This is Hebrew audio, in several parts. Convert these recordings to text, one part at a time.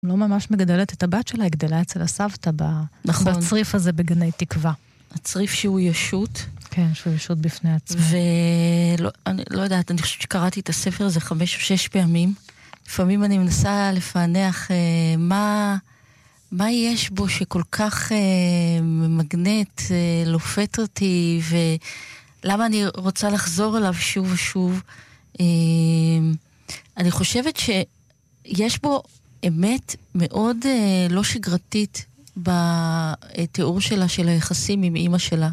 לא ממש מגדלת את הבת שלה, היא גדלה אצל הסבתא נכון. בצריף הזה בגני תקווה. הצריף שהוא ישות. כן, שהוא ישות בפני עצמו. אני לא יודעת, אני חושבת שקראתי את הספר הזה 5 או 6 פעמים. לפעמים אני מנסה לפענח מה יש בו שכל כך מגנט, לופת אותי, ולמה אני רוצה לחזור אליו שוב ושוב. אני חושבת שיש בו אמת מאוד לא שגרתית בתיאור שלה, של היחסים עם אמא שלה.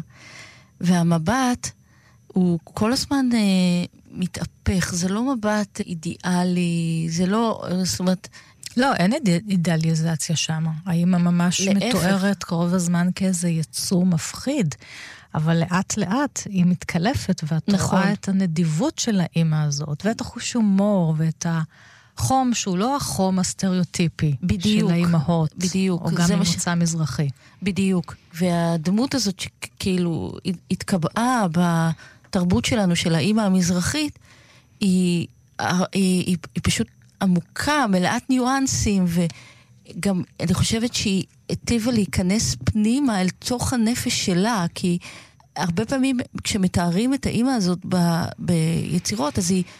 והמבט הוא כל הזמן מתהפך, זה לא מבט אידיאלי, זה לא, זאת אומרת... לא, אין אידיאליזציה שם. האמא ממש מתוארת קרוב הזמן כאיזה יצור מפחיד, אבל לאט לאט היא מתקלפת, ואת רואה את הנדיבות של האמא הזאת, ואת החוש הומור, ואת החום שהוא לא החום הסטריאוטיפי של האמהות, בדיוק. או גם ממוצא מזרחי. בדיוק. והדמות הזאת שכאילו התקבעה בתרבות שלנו, של האמא המזרחית, היא פשוט עמוקה, מלאת ניואנסים, וגם אני חושבת שהיא היטיבה להיכנס פנימה אל תוך הנפש שלה, כי הרבה פעמים כשמתארים את האמא הזאת ביצירות, אז היא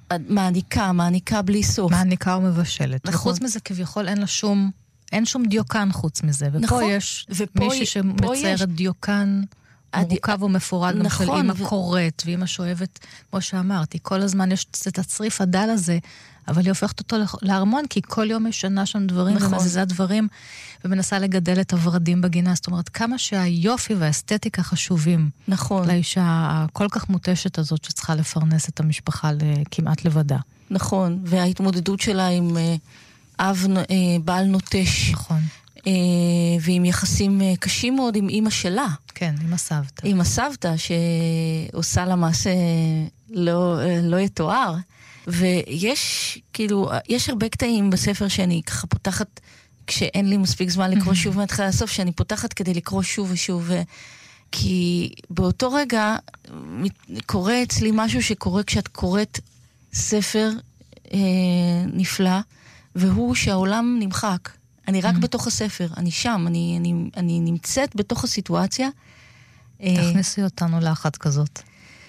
מעניקה בלי סוף. מעניקה ומבשלת. נכון. וחוץ מזה כביכול אין שום דיוקן חוץ מזה. ופה נכון. יש מישהי שמציירת דיוקן מורכב ומפורט, גם של אמא קוראת, ואמא שואבת, כמו שאמרתי, כל הזמן יש את הצריף הדל הזה, אבל היא הופכת אותו להרמון, כי כל יום משנה שם דברים, ומזיזה דברים, ומנסה לגדל את הוורדים בגינה. זאת אומרת, כמה שהיופי והאסתטיקה חשובים. נכון. לאישה הכל כך מוטשת הזאת, שצריכה לפרנס את המשפחה כמעט לבדה. נכון, וההתמודדות שלה עם בעל נוטש. נכון. ועם יחסים קשים מאוד עם אמא שלה. כן, עם הסבתא. עם הסבתא, שעושה לה מעשה לא יתואר. ויש, כאילו, יש הרבה קטעים בספר שאני ככה פותחת, כשאין לי מספיק זמן לקרוא שוב מהתחלה לסוף, שאני פותחת כדי לקרוא שוב ושוב, כי באותו רגע קורה אצלי משהו שקורה כשאת קוראת ספר נפלא, והוא שהעולם נמחק. אני רק בתוך הספר, אני שם, אני נמצאת בתוך הסיטואציה. תכניסי אותנו לאחת כזאת.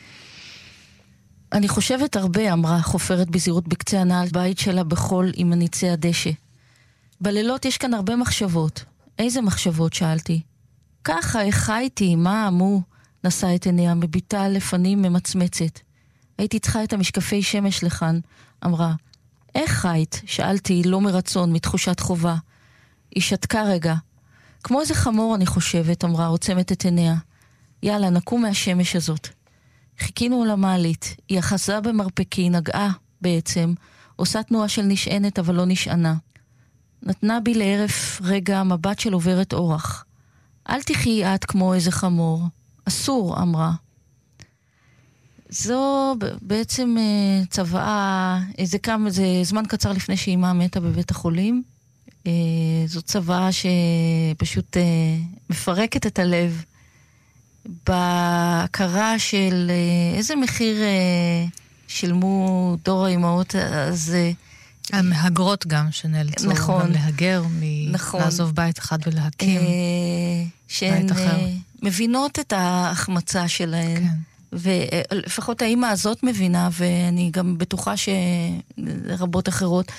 אני חושבת הרבה, אמרה חופרת בזהירות בקצה הנעל, בית שלה בחול עם מניצי הדשא. בלילות יש כאן הרבה מחשבות. איזה מחשבות? שאלתי. ככה, איך חייתי, מה אמו? נשא את עיניה, מביטה לפנים ממצמצת. הייתי צריכה את המשקפי שמש לכאן, אמרה. איך חיית? שאלתי, לא מרצון, מתחושת חובה. היא שתקה רגע. כמו איזה חמור אני חושבת, אמרה, עוצמת את עיניה. יאללה, נקום מהשמש הזאת. חיכינו למעלית, היא אחזה במרפקי, נגעה בעצם, עושה תנועה של נשענת אבל לא נשענה. נתנה בי לערף רגע מבט של עוברת אורח. אל תחי את כמו איזה חמור. אסור, אמרה. זו בעצם צוואה, זה זמן קצר לפני שאימה מתה בבית החולים. זו צוואה שפשוט מפרקת את הלב. בהכרה של איזה מחיר שילמו דור האימהות הזה. המהגרות גם שנאלצו נכון, גם להגר, נכון. לעזוב בית אחד ולהקים בית אחר. מבינות את ההחמצה שלהן. כן. ולפחות האמא הזאת מבינה, ואני גם בטוחה שרבות אחרות,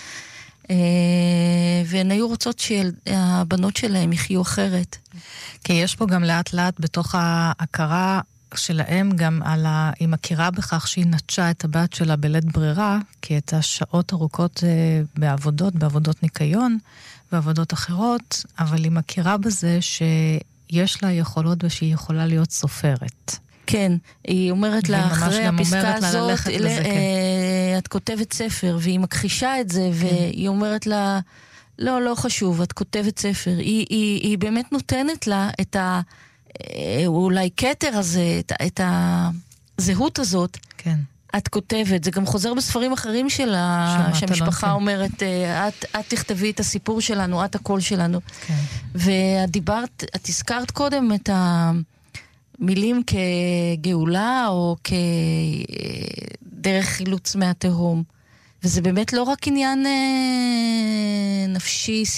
והן היו רוצות שהבנות שלהם יחיו אחרת. כי יש פה גם לאט לאט בתוך ההכרה שלהם גם היא מכירה בכך שהיא נטשה את הבת שלה בלית ברירה, כי את השעות ארוכות בעבודות ניקיון ועבודות אחרות, אבל היא מכירה בזה שיש לה יכולות ושהיא יכולה להיות סופרת. כן, היא אומרת לה אחרי הפסקה הזאת, את כותבת ספר, והיא מכחישה את זה, והיא אומרת לה, לא חשוב, את כותבת ספר. היא באמת נותנת לה את אולי כתר הזה, את הזהות הזאת. כן. את כותבת, זה גם חוזר בספרים אחרים שלה, שהמשפחה אומרת, את תכתבי את הסיפור שלנו, את הקול שלנו. כן. ואת הזכרת קודם את מילים כגאולה או כדרך חילוץ מהתהום. וזה באמת לא רק עניין נפשי,